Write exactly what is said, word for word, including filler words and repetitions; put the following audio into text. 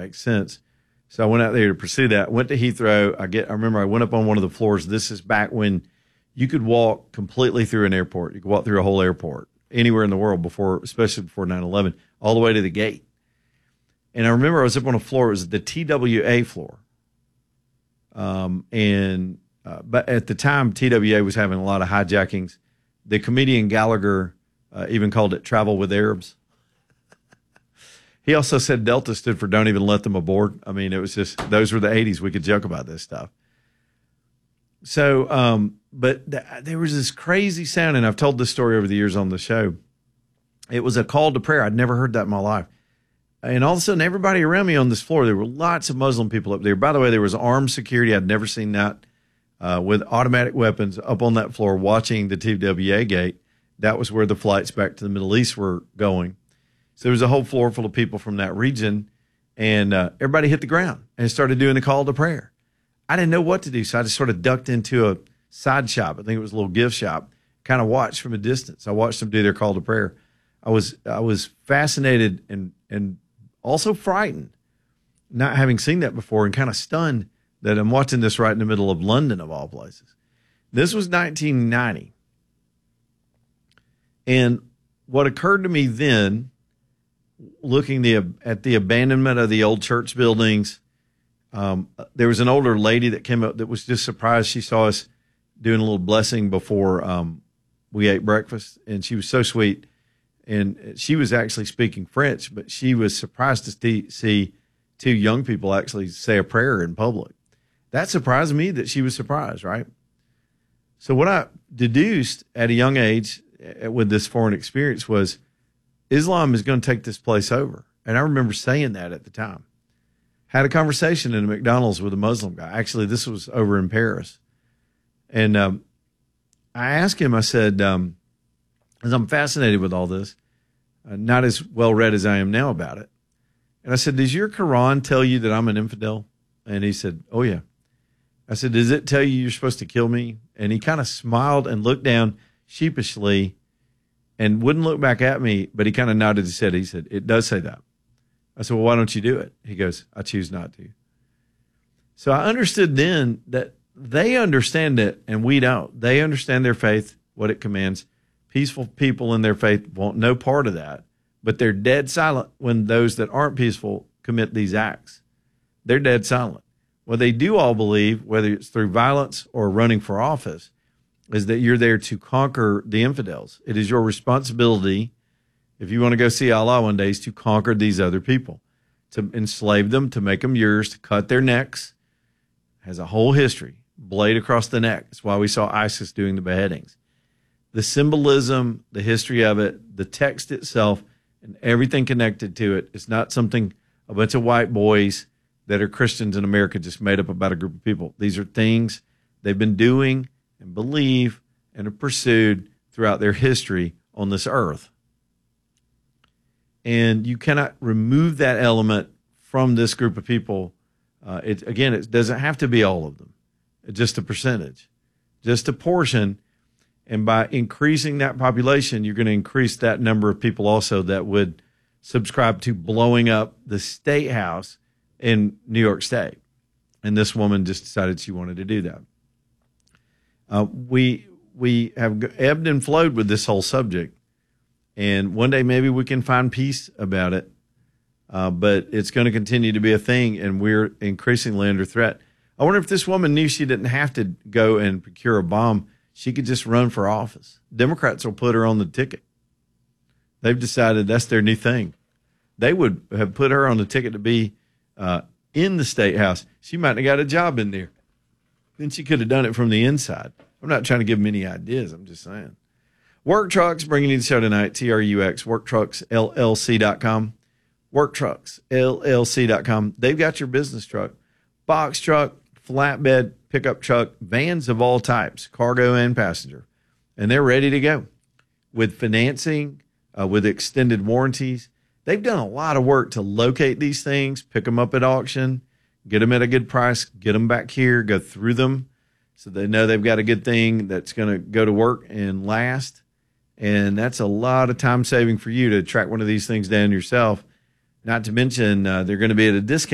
Makes sense. So I went out there to pursue that. Went to Heathrow. I get. I remember I went up on one of the floors. This is back when you could walk completely through an airport. You could walk through a whole airport anywhere in the world before, especially before nine eleven, all the way to the gate. And I remember I was up on a floor. It was the T W A floor. Um, and uh, but at the time, T W A was having a lot of hijackings. The comedian Gallagher uh, even called it travel with Arabs. He also said Delta stood for don't even let them aboard. I mean, it was just, those were the eighties. We could joke about this stuff. So, um, but th- there was this crazy sound, and I've told this story over the years on the show. It was a call to prayer. I'd never heard that in my life. And all of a sudden, everybody around me on this floor, there were lots of Muslim people up there. By the way, there was armed security. I'd never seen that uh, with automatic weapons up on that floor watching the T W A gate. That was where the flights back to the Middle East were going. So there was a whole floor full of people from that region, and uh, everybody hit the ground and started doing the call to prayer. I didn't know what to do, so I just sort of ducked into a side shop. I think it was a little gift shop, kind of watched from a distance. I watched them do their call to prayer. I was I was fascinated and and also frightened, not having seen that before, and kind of stunned that I'm watching this right in the middle of London, of all places. This was nineteen ninety. And what occurred to me then, looking the, at the abandonment of the old church buildings, um, there was an older lady that came up that was just surprised. She saw us doing a little blessing before um, we ate breakfast, and she was so sweet. And she was actually speaking French, but she was surprised to see, see two young people actually say a prayer in public. That surprised me that she was surprised, right? So what I deduced at a young age with this foreign experience was Islam is going to take this place over. And I remember saying that at the time. Had a conversation in a McDonald's with a Muslim guy. Actually, this was over in Paris. And um, I asked him, I said, um, as I'm fascinated with all this, uh, not as well read as I am now about it. And I said, does your Quran tell you that I'm an infidel? And he said, oh, yeah. I said, does it tell you you're supposed to kill me? And he kind of smiled and looked down sheepishly and wouldn't look back at me, but he kind of nodded his head. He said, it does say that. I said, well, why don't you do it? He goes, I choose not to. So I understood then that they understand it and we don't. They understand their faith, what it commands. Peaceful people in their faith want no part of that, but they're dead silent when those that aren't peaceful commit these acts. They're dead silent. What they do all believe, whether it's through violence or running for office, is that you're there to conquer the infidels. It is your responsibility, if you want to go see Allah one day, is to conquer these other people, to enslave them, to make them yours, to cut their necks. Has a whole history, blade across the neck. That's why we saw ISIS doing the beheadings. The symbolism, the history of it, the text itself, and everything connected to it is not something a bunch of white boys that are Christians in America just made up about a group of people. These are things they've been doing and believe and have pursued throughout their history on this earth. And you cannot remove that element from this group of people. Uh, it, again, it doesn't have to be all of them, it's just a percentage, just a portion. And by increasing that population, you're going to increase that number of people also that would subscribe to blowing up the state house in New York State. And this woman just decided she wanted to do that. Uh, we we have ebbed and flowed with this whole subject, and one day maybe we can find peace about it, uh, but it's going to continue to be a thing, and we're increasingly under threat. I wonder if this woman knew she didn't have to go and procure a bomb. She could just run for office. Democrats will put her on the ticket. They've decided that's their new thing. They would have put her on the ticket to be uh, in the state house. She might have got a job in there. Then she could have done it from the inside. I'm not trying to give them any ideas. I'm just saying. Work Trucks bringing you the show tonight. T R U X, work trucks L L C dot com. work trucks L L C dot com. They've got your business truck, box truck, flatbed, pickup truck, vans of all types, cargo and passenger. And they're ready to go with financing, uh, with extended warranties. They've done a lot of work to locate these things, pick them up at auction, get them at a good price, get them back here, go through them so they know they've got a good thing that's going to go to work and last. And that's a lot of time saving for you to track one of these things down yourself. Not to mention uh, they're going to be at a discount